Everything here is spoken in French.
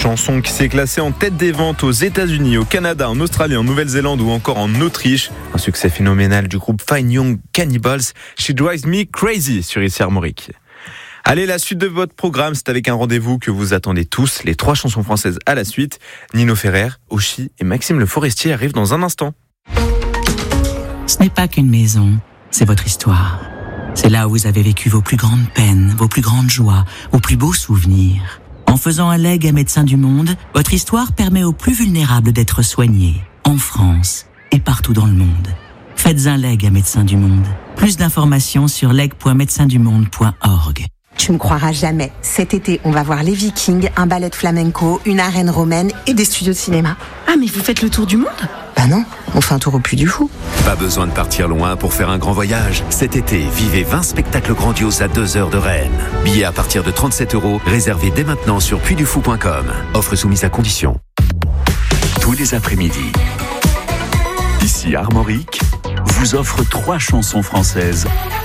Chanson qui s'est classée en tête des ventes aux États-Unis, au Canada, en Australie, en Nouvelle-Zélande ou encore en Autriche. Un succès phénoménal du groupe Fine Young Cannibals, She Drives Me Crazy sur ici Armorique. Allez, la suite de votre programme, c'est avec un rendez-vous que vous attendez tous, les 3 chansons françaises à la suite. Nino Ferrer, Oshi et Maxime Le Forestier arrivent dans un instant. Ce n'est pas qu'une maison, c'est votre histoire. C'est là où vous avez vécu vos plus grandes peines, vos plus grandes joies, vos plus beaux souvenirs. En faisant un legs à Médecins du Monde, votre histoire permet aux plus vulnérables d'être soignés, en France et partout dans le monde. Faites un leg à Médecins du Monde. Plus d'informations sur leg.médecindumonde.org. Tu me croiras jamais. Cet été, on va voir les Vikings, un ballet de flamenco, une arène romaine et des studios de cinéma. Ah, mais vous faites le tour du monde ? Bah non, on fait un tour au Puy du Fou. Pas besoin de partir loin pour faire un grand voyage. Cet été, vivez 20 spectacles grandioses à 2 heures de Rennes. Billets à partir de 37 €, réservés dès maintenant sur puydufou.com. Offre soumise à condition. Tous les après-midi, ici Armorique vous offre 3 chansons françaises